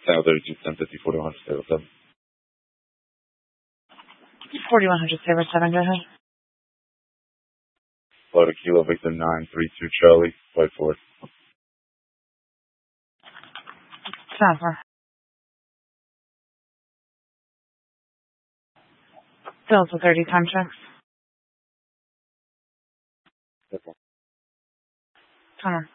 Tower 32, 1050, 4100, Saber 7. 4100 Saber 7, go ahead. Florida Kilo Victor 932 Charlie, flight forward. Transfer. Delta 30 time checks. Come on.